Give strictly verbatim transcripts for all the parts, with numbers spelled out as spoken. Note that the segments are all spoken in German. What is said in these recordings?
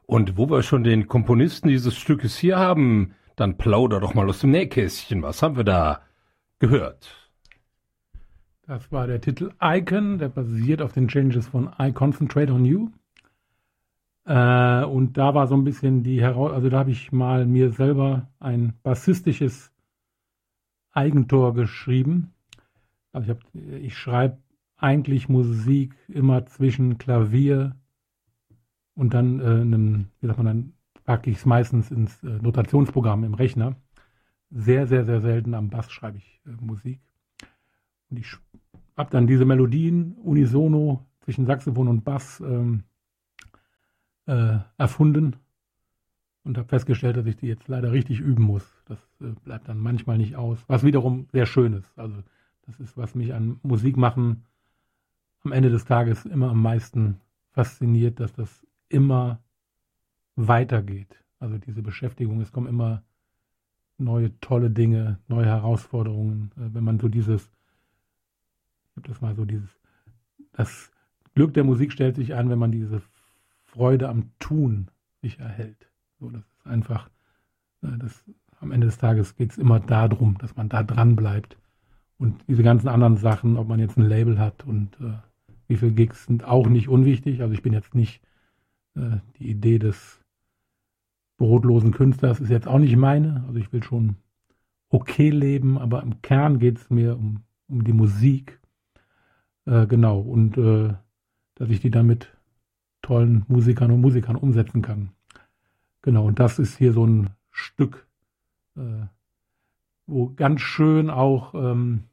Und wo wir schon den Komponisten dieses Stückes hier haben, dann plauder doch mal aus dem Nähkästchen. Was haben wir da gehört? Das war der Titel Icon, der basiert auf den Changes von I Concentrate on You. Äh, und da war so ein bisschen die Herausforderung, also da habe ich mal mir selber ein bassistisches Eigentor geschrieben. Also ich, hab, ich schreibe eigentlich Musik immer zwischen Klavier und dann äh, einem, wie sagt man, dann packe ich es meistens ins äh, Notationsprogramm im Rechner. Sehr, sehr, sehr selten am Bass schreibe ich äh, Musik. Und ich habe dann diese Melodien unisono zwischen Saxophon und Bass ähm, äh, erfunden und habe festgestellt, dass ich die jetzt leider richtig üben muss. Das äh, bleibt dann manchmal nicht aus, was wiederum sehr schön ist. Also das ist, was mich an Musik machen am Ende des Tages immer am meisten fasziniert, dass das immer weitergeht. Also diese Beschäftigung, es kommen immer neue tolle Dinge, neue Herausforderungen. Äh, wenn man so dieses Ich habe das mal so dieses, das Glück der Musik stellt sich ein, wenn man diese Freude am Tun sich erhält. So, das ist einfach, das, am Ende des Tages geht es immer darum, dass man da dran bleibt. Und diese ganzen anderen Sachen, ob man jetzt ein Label hat und äh, wie viele Gigs, sind auch nicht unwichtig. Also ich bin jetzt nicht, äh, die Idee des brotlosen Künstlers ist jetzt auch nicht meine. Also ich will schon okay leben, aber im Kern geht es mir um, um die Musik. Äh, genau, und äh, dass ich die dann mit tollen Musikern und Musikern umsetzen kann. Genau, und das ist hier so ein Stück, äh, wo ganz schön auch, ähm,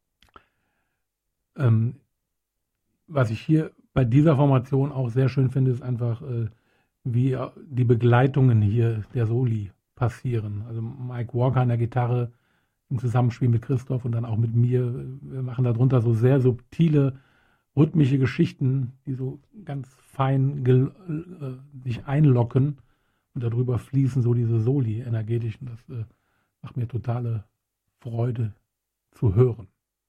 ähm, was ich hier bei dieser Formation auch sehr schön finde, ist einfach, äh, wie die Begleitungen hier der Soli passieren. Also Mike Walker an der Gitarre, im Zusammenspiel mit Christoph und dann auch mit mir. Wir machen darunter so sehr subtile, rhythmische Geschichten, die so ganz fein gel- äh, sich einlocken und darüber fließen so diese Soli energetisch. Und das äh, macht mir totale Freude zu hören.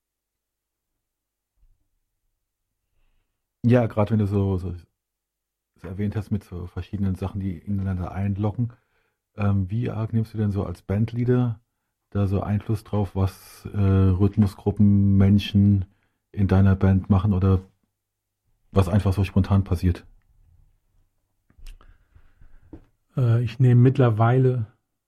Ja, gerade wenn du so, so, so erwähnt hast mit so verschiedenen Sachen, die ineinander einlocken, ähm, wie arg nimmst du denn so als Bandleader da so Einfluss drauf, was äh, Rhythmusgruppen, Menschen in deiner Band machen oder was einfach so spontan passiert? Äh, ich nehme mittlerweile,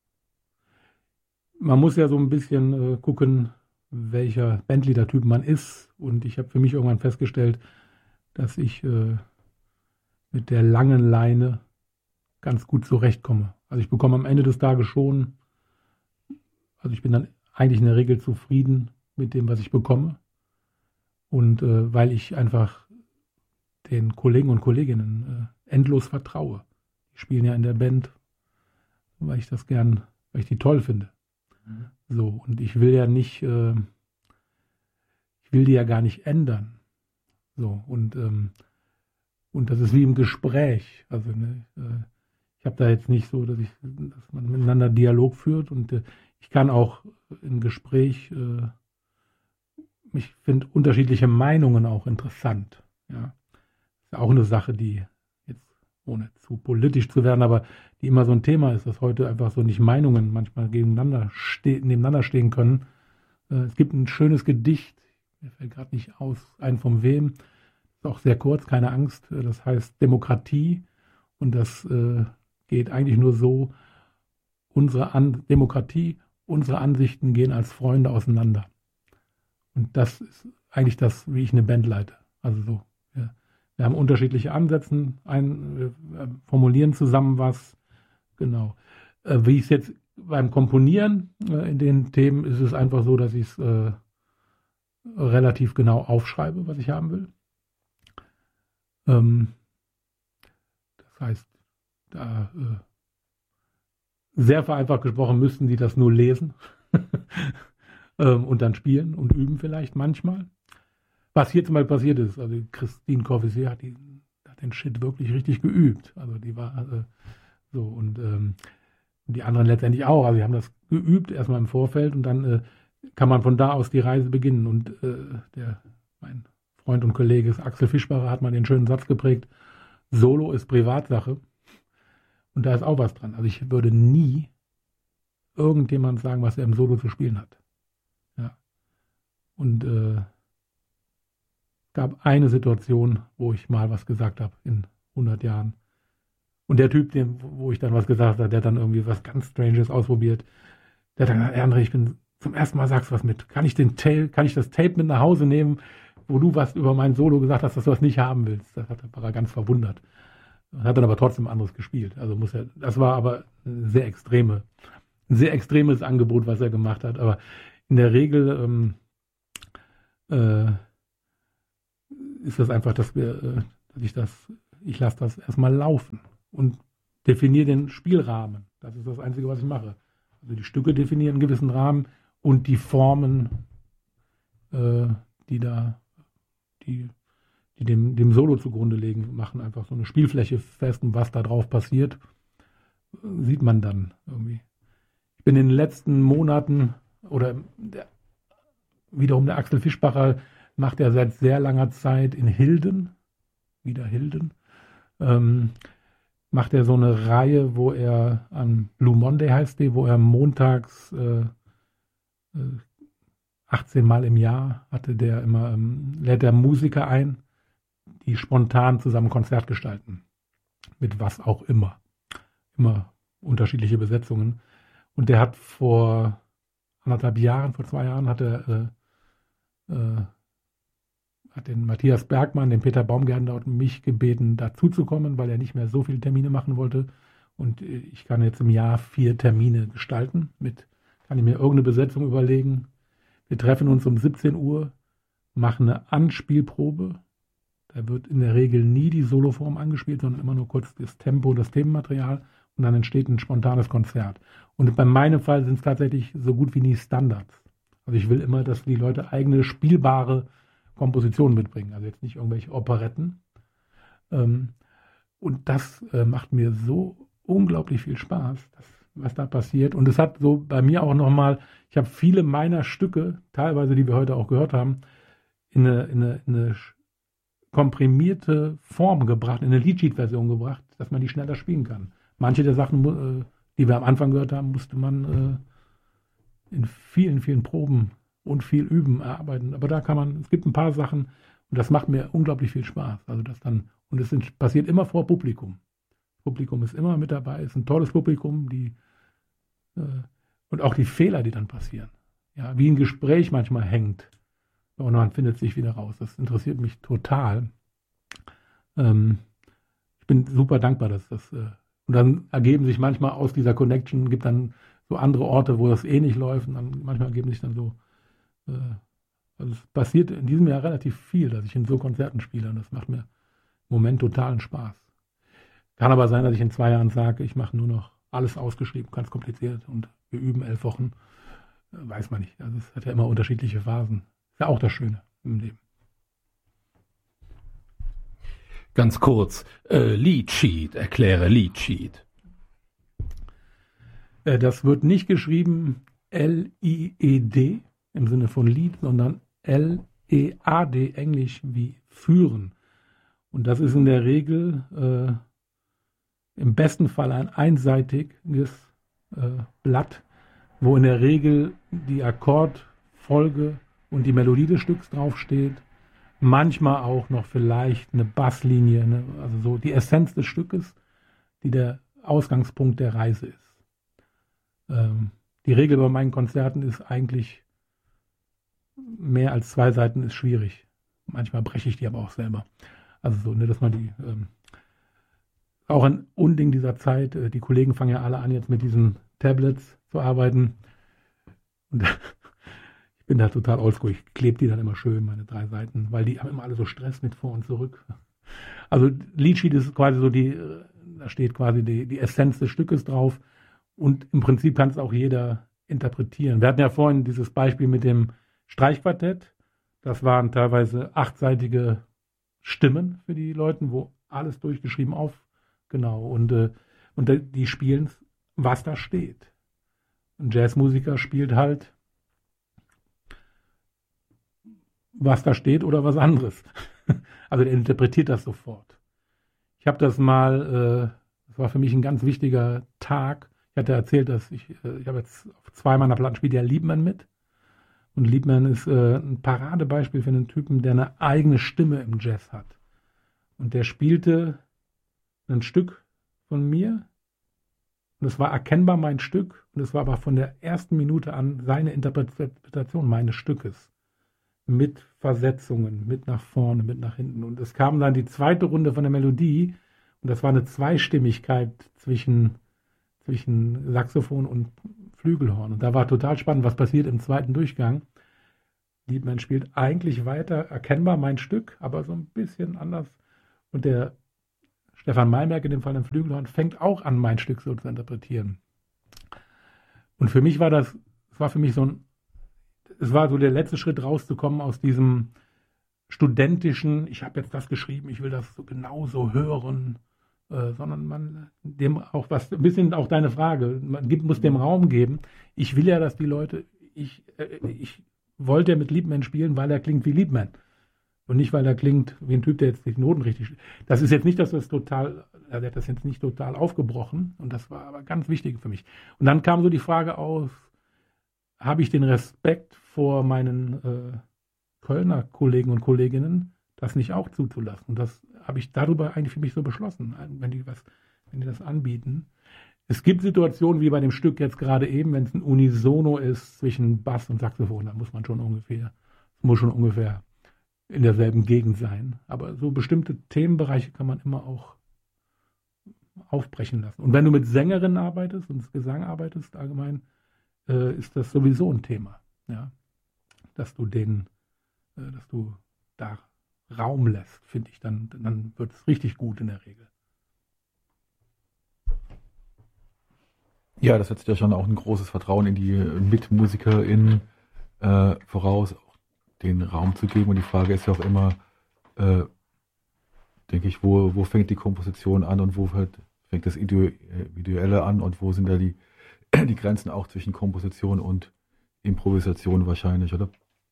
man muss ja so ein bisschen äh, gucken, welcher Bandleader-Typ man ist. Und ich habe für mich irgendwann festgestellt, dass ich äh, mit der langen Leine ganz gut zurechtkomme. Also ich bekomme am Ende des Tages schon, also ich bin dann eigentlich in der Regel zufrieden mit dem, was ich bekomme. Und äh, weil ich einfach den Kollegen und Kolleginnen äh, endlos vertraue. Die spielen ja in der Band, weil ich das gern, weil ich die toll finde. Mhm. So, und ich will ja nicht, äh, ich will die ja gar nicht ändern. So, und, ähm, und das ist wie im Gespräch. Also, ne, äh, ich habe da jetzt nicht so, dass ich, dass man miteinander Dialog führt und äh, ich kann auch im Gespräch, äh, ich finde unterschiedliche Meinungen auch interessant. Ja, ist ja auch eine Sache, die jetzt, ohne zu politisch zu werden, aber die immer so ein Thema ist, dass heute einfach so nicht Meinungen manchmal gegeneinander ste- nebeneinander stehen können. Äh, es gibt ein schönes Gedicht, mir fällt gerade nicht aus, ein von wem, ist auch sehr kurz, keine Angst, das heißt Demokratie und das äh, geht eigentlich nur so, unsere An- Demokratie, unsere Ansichten gehen als Freunde auseinander. Und das ist eigentlich das, wie ich eine Band leite. Also so, wir, wir haben unterschiedliche Ansätze, ein, wir formulieren zusammen was, genau. Äh, wie ich es jetzt beim Komponieren äh, in den Themen ist es einfach so, dass ich es äh, relativ genau aufschreibe, was ich haben will. Ähm, das heißt, da äh, sehr vereinfacht gesprochen müssten die das nur lesen ähm, und dann spielen und üben vielleicht manchmal. Was hier zum Beispiel passiert ist, also Christine Corvisier hat, die, hat den Shit wirklich richtig geübt. Also die war äh, so und ähm, die anderen letztendlich auch. Also die haben das geübt erstmal im Vorfeld und dann äh, kann man von da aus die Reise beginnen. Und äh, der, mein Freund und Kollege Axel Fischbacher hat mal den schönen Satz geprägt, Solo ist Privatsache. Und da ist auch was dran. Also ich würde nie irgendjemand sagen, was er im Solo zu spielen hat. Ja. Und äh, gab eine Situation, wo ich mal was gesagt habe in hundert Jahren. Und der Typ, dem, wo ich dann was gesagt habe, der hat dann irgendwie was ganz Stranges ausprobiert. Der hat dann gesagt, André, ich bin zum ersten Mal sagst du was mit. Kann ich den Tape, kann ich das Tape mit nach Hause nehmen, wo du was über mein Solo gesagt hast, dass du das nicht haben willst? Das hat, war er ganz verwundert. Hat dann aber trotzdem anderes gespielt. Also muss er, das war aber eine sehr extreme, ein sehr extremes Angebot, was er gemacht hat. Aber in der Regel ähm, äh, ist das einfach, dass wir, äh, dass ich das, ich lasse das erstmal laufen und definiere den Spielrahmen. Das ist das Einzige, was ich mache. Also die Stücke definieren einen gewissen Rahmen und die Formen, äh, die da, die die dem, dem Solo zugrunde legen, machen einfach so eine Spielfläche fest und was da drauf passiert, sieht man dann irgendwie. Ich bin in den letzten Monaten, oder der, wiederum der Axel Fischbacher macht ja seit sehr langer Zeit in Hilden, wieder Hilden, ähm, macht er so eine Reihe, wo er am Blue Monday heißt die, wo er montags äh, äh, achtzehn Mal im Jahr hatte der immer, ähm, lädt er Musiker ein, die spontan zusammen ein Konzert gestalten. Mit was auch immer. Immer unterschiedliche Besetzungen. Und der hat vor anderthalb Jahren, vor zwei Jahren, hat er äh, äh, hat den Matthias Bergmann, den Peter Baumgärtner und mich gebeten, dazuzukommen, weil er nicht mehr so viele Termine machen wollte. Und ich kann jetzt im Jahr vier Termine gestalten. Mit, kann ich mir irgendeine Besetzung überlegen. Wir treffen uns um siebzehn Uhr, machen eine Anspielprobe. Da wird in der Regel nie die Soloform angespielt, sondern immer nur kurz das Tempo, das Themenmaterial und dann entsteht ein spontanes Konzert. Und bei meinem Fall sind es tatsächlich so gut wie nie Standards. Also ich will immer, dass die Leute eigene spielbare Kompositionen mitbringen, also jetzt nicht irgendwelche Operetten. Und das macht mir so unglaublich viel Spaß, was da passiert. Und es hat so bei mir auch nochmal, ich habe viele meiner Stücke, teilweise die wir heute auch gehört haben, in eine, in eine, in eine komprimierte Form gebracht, in eine Lead-Sheet-Version gebracht, dass man die schneller spielen kann. Manche der Sachen, die wir am Anfang gehört haben, musste man in vielen, vielen Proben und viel üben, erarbeiten. Aber da kann man, es gibt ein paar Sachen und das macht mir unglaublich viel Spaß. Also das dann, und es sind, passiert immer vor Publikum. Das Publikum ist immer mit dabei, ist ein tolles Publikum, die äh, und auch die Fehler, die dann passieren. Ja, wie ein Gespräch manchmal hängt. Und man findet sich wieder raus. Das interessiert mich total. Ähm, ich bin super dankbar, dass das. Äh, und dann ergeben sich manchmal aus dieser Connection, gibt dann so andere Orte, wo das eh nicht läuft. Und dann manchmal ergeben sich dann so. Äh, also es passiert in diesem Jahr relativ viel, dass ich in so Konzerten spiele. Und das macht mir im Moment totalen Spaß. Kann aber sein, dass ich in zwei Jahren sage, ich mache nur noch alles ausgeschrieben, ganz kompliziert. Und wir üben elf Wochen. Äh, weiß man nicht. Also es hat ja immer unterschiedliche Phasen. Ist ja auch das Schöne im Leben. Ganz kurz, äh, Lead Sheet, erkläre Lead Sheet. Äh, das wird nicht geschrieben L I E D im Sinne von Lied, sondern L E A D, Englisch wie führen. Und das ist in der Regel äh, im besten Fall ein einseitiges äh, Blatt, wo in der Regel die Akkordfolge und die Melodie des Stücks draufsteht, manchmal auch noch vielleicht eine Basslinie, eine, also so die Essenz des Stückes, die der Ausgangspunkt der Reise ist. Ähm, die Regel bei meinen Konzerten ist eigentlich, mehr als zwei Seiten ist schwierig. Manchmal breche ich die aber auch selber. Also so, ne, dass man die, ähm, auch ein Unding dieser Zeit, äh, die Kollegen fangen ja alle an, jetzt mit diesen Tablets zu arbeiten. Und ich bin da total oldschool. Ich klebe die dann immer schön, meine drei Seiten, weil die haben immer alle so Stress mit vor und zurück. Also Leadsheet ist quasi so die, da steht quasi die, die Essenz des Stückes drauf und im Prinzip kann es auch jeder interpretieren. Wir hatten ja vorhin dieses Beispiel mit dem Streichquartett. Das waren teilweise achtseitige Stimmen für die Leute, wo alles durchgeschrieben auf, genau, und, äh, und die spielen, was da steht. Ein Jazzmusiker spielt halt was da steht oder was anderes. Also der interpretiert das sofort. Ich habe das mal, äh, Das war für mich ein ganz wichtiger Tag. Ich hatte erzählt, dass ich, äh, ich habe jetzt auf zwei meiner Platten spielt ja Liebman mit. Und Liebman ist äh, ein Paradebeispiel für einen Typen, der eine eigene Stimme im Jazz hat. Und der spielte ein Stück von mir. Und es war erkennbar mein Stück. Und es war aber von der ersten Minute an seine Interpretation meines Stückes. Mit Versetzungen, mit nach vorne, mit nach hinten. Und es kam dann die zweite Runde von der Melodie. Und das war eine Zweistimmigkeit zwischen, zwischen Saxophon und Flügelhorn. Und da war total spannend, was passiert im zweiten Durchgang. Liebman spielt eigentlich weiter, erkennbar mein Stück, aber so ein bisschen anders. Und der Stefan Meimerk, in dem Fall im Flügelhorn, fängt auch an, mein Stück so zu interpretieren. Und für mich war das, es war für mich so ein, es war so der letzte Schritt rauszukommen aus diesem studentischen, ich habe jetzt das geschrieben, ich will das so genau so hören, äh, sondern man dem auch was, ein bisschen auch deine Frage, man gibt, muss dem Raum geben. Ich will ja, dass die Leute, ich, äh, ich wollte ja mit Liebman spielen, weil er klingt wie Liebman. Und nicht, weil er klingt wie ein Typ, der jetzt die Noten richtig spielt. Das ist jetzt nicht, dass das total, er hat das jetzt nicht total aufgebrochen. Und das war aber ganz wichtig für mich. Und dann kam so die Frage aus, habe ich den Respekt vor meinen äh, Kölner Kollegen und Kolleginnen, das nicht auch zuzulassen. Und das habe ich darüber eigentlich für mich so beschlossen, wenn die was, wenn die das anbieten. Es gibt Situationen wie bei dem Stück jetzt gerade eben, wenn es ein Unisono ist zwischen Bass und Saxophon, da muss man schon ungefähr, muss schon ungefähr in derselben Gegend sein. Aber so bestimmte Themenbereiche kann man immer auch aufbrechen lassen. Und wenn du mit Sängerinnen arbeitest und Gesang arbeitest allgemein, äh, ist das sowieso ein Thema, ja, dass du den, äh, dass du da Raum lässt, finde ich, dann, dann wird es richtig gut in der Regel. Ja, das setzt ja schon auch ein großes Vertrauen in die MitmusikerInnen äh, voraus, auch den Raum zu geben. Und die Frage ist ja auch immer, äh, denke ich, wo, wo fängt die Komposition an und wo fängt, fängt das Individuelle an und wo sind da die, die Grenzen auch zwischen Komposition und Improvisation wahrscheinlich, oder?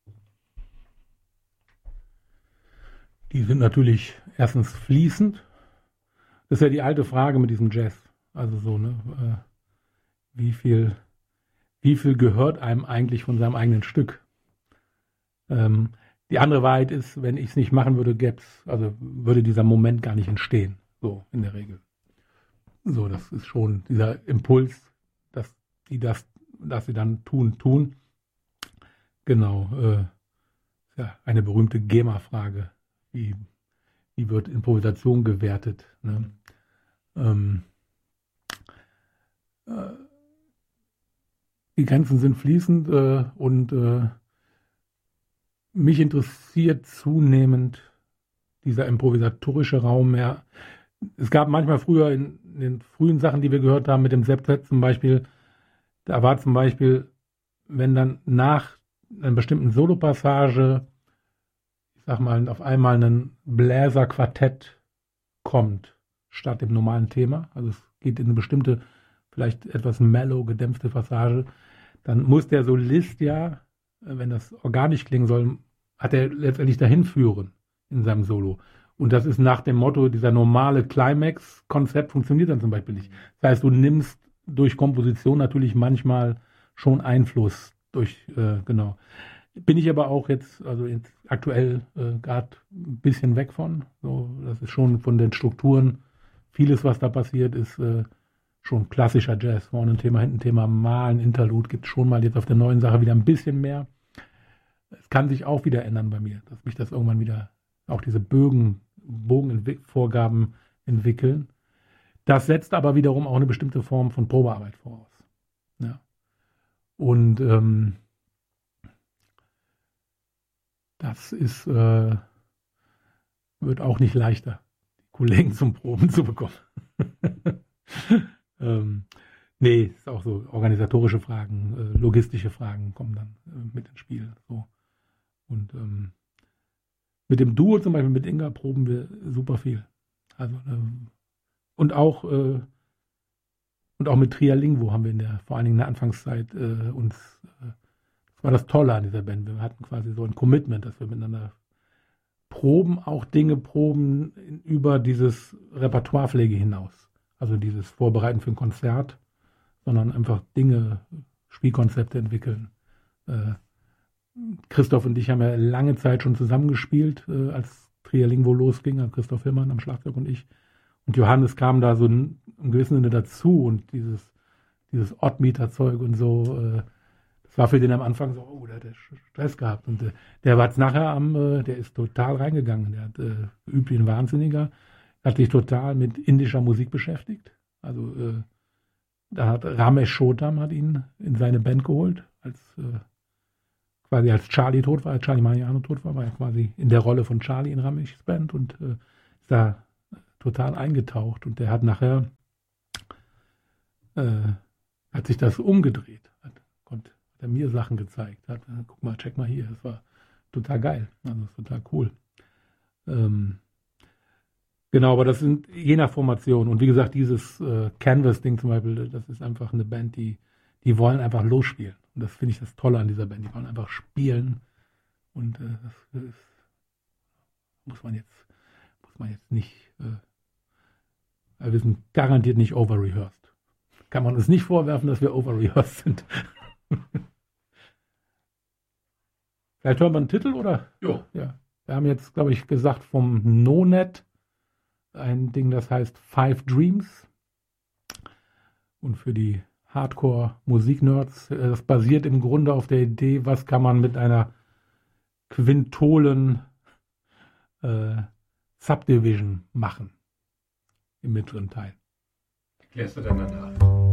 Die sind natürlich erstens fließend. Das ist ja die alte Frage mit diesem Jazz. Also so, ne? Äh, wie viel, wie viel gehört einem eigentlich von seinem eigenen Stück? Ähm, die andere Wahrheit ist, wenn ich es nicht machen würde, gäb's, also würde dieser Moment gar nicht entstehen. So in der Regel. So, das ist schon dieser Impuls, dass die das, dass sie dann tun, tun. Genau. Äh, ja, eine berühmte GEMA-Frage. Wie, wie wird Improvisation gewertet? Ne? Ähm, äh, die Grenzen sind fließend äh, und äh, mich interessiert zunehmend dieser improvisatorische Raum mehr. Es gab manchmal früher in, in den frühen Sachen, die wir gehört haben, mit dem Septet zum Beispiel, da war zum Beispiel, wenn dann nach einer bestimmten Solopassage, ich sag mal, auf einmal ein Bläserquartett kommt, statt dem normalen Thema, also es geht in eine bestimmte, vielleicht etwas mellow, gedämpfte Passage, dann muss der Solist ja, wenn das organisch klingen soll, hat er letztendlich dahin führen in seinem Solo. Und das ist nach dem Motto, dieser normale Climax-Konzept funktioniert dann zum Beispiel nicht. Das heißt, du nimmst durch Komposition natürlich manchmal schon Einfluss durch, äh, genau. Bin ich aber auch jetzt, also jetzt aktuell äh, gerade ein bisschen weg von. So, das ist schon von den Strukturen, vieles, was da passiert, ist äh, schon klassischer Jazz. Vorne ein Thema, hinten ein Thema, mal ein Interlude, gibt es schon mal jetzt auf der neuen Sache wieder ein bisschen mehr. Es kann sich auch wieder ändern bei mir, dass mich das irgendwann wieder, auch diese Bögen, Bogenvorgaben entwickeln. Das setzt aber wiederum auch eine bestimmte Form von Probearbeit voraus. Ja. Und ähm, das ist, äh, wird auch nicht leichter, die Kollegen zum Proben zu bekommen. ähm, nee, ist auch so organisatorische Fragen, äh, logistische Fragen kommen dann äh, mit ins Spiel. So. Und ähm, mit dem Duo zum Beispiel, mit Inga, proben wir super viel. Also ähm, und auch äh, und auch mit Trialinguo haben wir in der, vor allen Dingen in der Anfangszeit äh, uns, äh, das war das Tolle an dieser Band. Wir hatten quasi so ein Commitment, dass wir miteinander proben, auch Dinge proben über dieses Repertoirepflege hinaus. also dieses Vorbereiten für ein Konzert, sondern einfach Dinge, Spielkonzepte entwickeln. Äh, Christoph und ich haben ja lange Zeit schon zusammengespielt, äh, als Trialingo losging, also Christoph Hillmann am Schlagzeug und ich. Und Johannes kam da so in, im gewissen Sinne dazu und dieses, dieses Oddmeter-Zeug und so, äh, das war für den am Anfang so, oh, der hat Stress gehabt. Und äh, der war jetzt nachher am, äh, der ist total reingegangen. Der hat äh, geübt wie ein Wahnsinniger, hat sich total mit indischer Musik beschäftigt. Also äh, da hat Ramesh Chotam hat ihn in seine Band geholt, als äh, quasi als Charlie tot war, als Charlie Mariano tot war, war er quasi in der Rolle von Charlie in Rameshs Band und äh, ist da total eingetaucht. Und der hat nachher äh, hat sich das umgedreht, hat, konnte, hat er mir Sachen gezeigt, hat, äh, guck mal, check mal hier, das war total geil, also das ist total cool. Ähm, genau, aber das sind je nach Formation und wie gesagt, dieses äh, Canvas-Ding zum Beispiel, das ist einfach eine Band, die, die wollen einfach losspielen. Und das finde ich das Tolle an dieser Band, die wollen einfach spielen und äh, das, das muss man jetzt, muss man jetzt nicht, äh, wir sind garantiert nicht overrehearsed. Kann man uns nicht vorwerfen, dass wir overrehearsed sind. Vielleicht hören wir einen Titel, oder? Jo. Ja. Wir haben jetzt, glaube ich, gesagt vom No-Net ein Ding, das heißt Five Dreams. Und für die Hardcore-Musik-Nerds, das basiert im Grunde auf der Idee, was kann man mit einer Quintolen äh, Subdivision machen im mittleren Teil. Erklärst du dann danach.